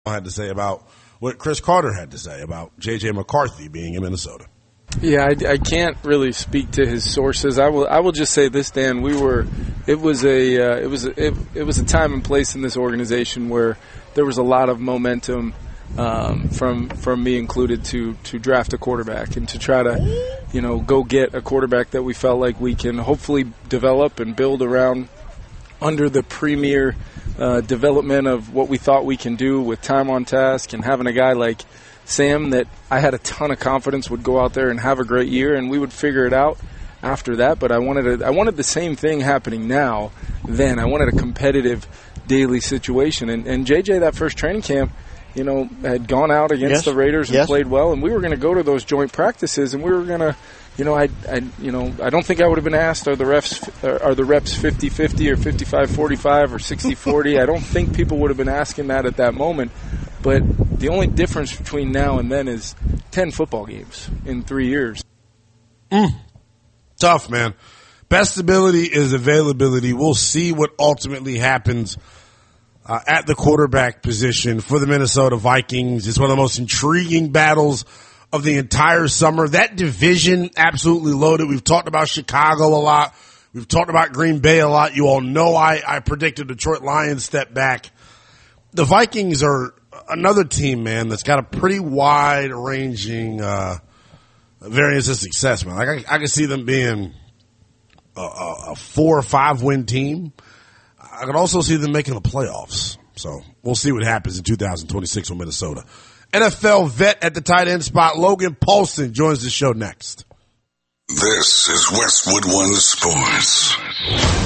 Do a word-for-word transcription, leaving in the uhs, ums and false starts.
had to say about what Chris Carter had to say about J J McCarthy being in Minnesota. Yeah, I, I can't really speak to his sources. I will. I will just say this, Dan. We were. It was a. Uh, it was. A, it, it was a time and place in this organization where there was a lot of momentum, um, from from me included, to to draft a quarterback and to try to, you know, go get a quarterback that we felt like we can hopefully develop and build around under the premier uh, development of what we thought we can do with time on task and having a guy like Sam that I had a ton of confidence would go out there and have a great year, and we would figure it out after that. But I wanted a, I wanted the same thing happening now. Then I wanted a competitive daily situation, and, and J J that first training camp, you know, had gone out against yes. the Raiders and yes. played well, and we were going to go to those joint practices, and we were going to, you know, I, I, you know, I don't think I would have been asked, are the refs, are the reps fifty-fifty or fifty-five forty-five or sixty forty? I don't think people would have been asking that at that moment. But the only difference between now and then is ten football games in three years. Mm. Tough, man. Best ability is availability. We'll see what ultimately happens uh, at the quarterback position for the Minnesota Vikings. It's one of the most intriguing battles of the entire summer. That division, absolutely loaded. We've talked about Chicago a lot. We've talked about Green Bay a lot. You all know I, I predicted Detroit Lions step back. The Vikings are another team, man, that's got a pretty wide-ranging uh, variance of success, man. Like I, I can see them being a, a, a four or five-win team. I could also see them making the playoffs. So we'll see what happens in two thousand twenty-six with Minnesota. N F L vet at the tight end spot, Logan Paulsen, joins the show next. This is Westwood One Sports.